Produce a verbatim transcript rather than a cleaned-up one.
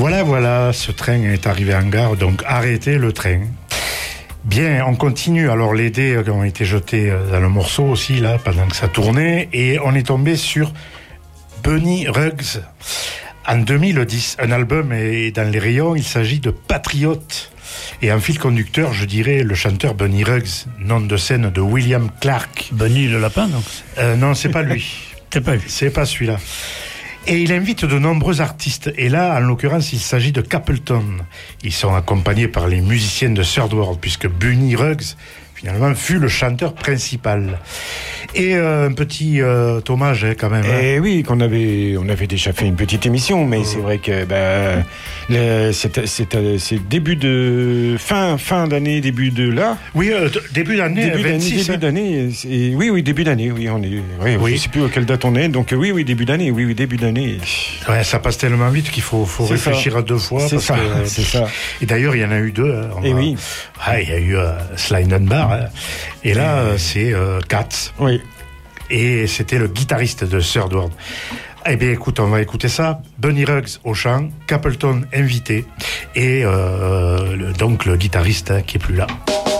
Voilà, voilà, ce train est arrivé en gare, donc arrêtez le train. Bien, on continue. Alors les dés ont été jetés dans le morceau aussi, là, pendant que ça tournait, et on est tombé sur Bunny Ruggs. En deux mille dix, un album est dans les rayons, il s'agit de Patriote. Et en fil conducteur, je dirais, le chanteur Bunny Ruggs, nom de scène de William Clark. Bunny le lapin, donc euh, Non, c'est pas lui. C'est pas lui. C'est pas celui-là. Et il invite de nombreux artistes. Et là, en l'occurrence, il s'agit de Capleton. Ils sont accompagnés par les musiciens de Third World, puisque Bunny Ruggs, finalement, fut le chanteur principal. Et euh, un petit euh, hommage, hein, quand même. Eh hein. oui, qu'on avait, on avait déjà fait une petite émission, mais oh. c'est vrai que bah, le, c'est, c'est, c'est début de fin, fin d'année, début de là. Oui, euh, d- début d'année, début vingt-six. D'année, début d'année. C'est, oui, oui, début d'année. Oui, on est. Oui, oui. Je sais plus à quelle date on est. Donc oui, oui, début d'année. Oui, oui, début d'année. Ouais, ça passe tellement vite qu'il faut, faut réfléchir ça. à deux fois. C'est parce ça. Que, euh, c'est ça. Et d'ailleurs, il y en a eu deux. Hein, Et va... oui. Ah, il y a eu euh, Slide and Bar. Hein. Et là, euh, c'est euh, Katz. Oui. Et c'était le guitariste de Third World. Eh bien, écoute, on va écouter ça. Bunny Ruggs au chant, Capleton invité, et euh, le, donc le guitariste hein, qui est plus là.